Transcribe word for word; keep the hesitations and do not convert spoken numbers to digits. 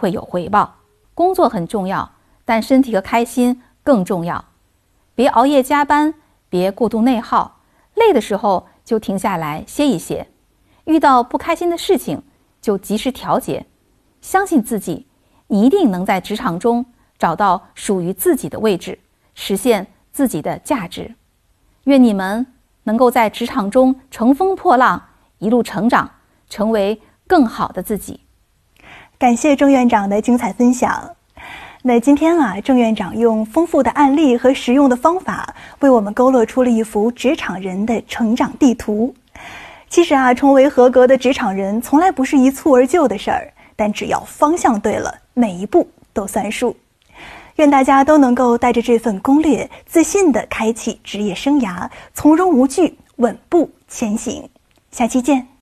会有回报。工作很重要，但身体和开心更重要。别熬夜加班，别过度内耗，累的时候就停下来歇一歇。遇到不开心的事情就及时调节。相信自己，你一定能在职场中找到属于自己的位置，实现自己的价值。愿你们能够在职场中乘风破浪，一路成长，成为更好的自己。 感谢郑院长的精彩分享。那今天啊，郑院长用丰富的案例和实用的方法，为我们勾勒出了一幅职场人的成长地图。其实啊，成为合格的职场人，从来不是一蹴而就的事儿，但只要方向对了，每一步都算数。愿大家都能够带着这份攻略，自信地开启职业生涯，从容无惧，稳步前行。下期见。